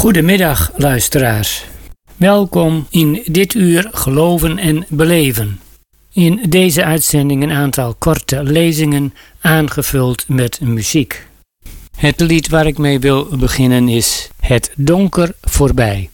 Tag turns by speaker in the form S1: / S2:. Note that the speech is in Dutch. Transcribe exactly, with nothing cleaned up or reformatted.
S1: Goedemiddag luisteraars. Welkom in dit uur Geloven en Beleven. In deze uitzending een aantal korte lezingen aangevuld met muziek. Het lied waar ik mee wil beginnen is Het donker voorbij.